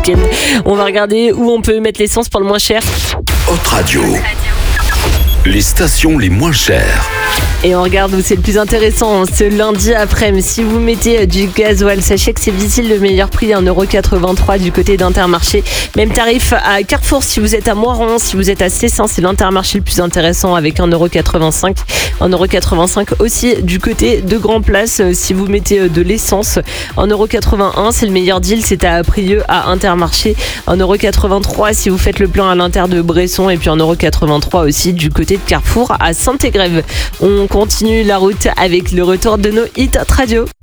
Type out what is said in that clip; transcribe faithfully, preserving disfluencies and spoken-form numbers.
week-end. On va regarder où on peut mettre l'essence pour le moins cher. Hot Radio. Les stations les moins chères. Et on regarde où c'est le plus intéressant ce lundi après-midi. Si vous mettez du gasoil, sachez que c'est Visil, le meilleur prix, un euro quatre-vingt-trois du côté d'Intermarché. Même tarif à Carrefour si vous êtes à Moiron, si vous êtes à Cessin, c'est l'Intermarché le plus intéressant avec un euro quatre-vingt-cinq. un euro quatre-vingt-cinq aussi du côté de Grand Place si vous mettez de l'essence. un euro quatre-vingt-un, c'est le meilleur deal, c'est à Prieux à Intermarché. un euro quatre-vingt-trois si vous faites le plein à l'Inter de Bresson et puis un euro quatre-vingt-trois aussi du côté de Carrefour à Saint-Égrève. On continue la route avec le retour de nos hits radio.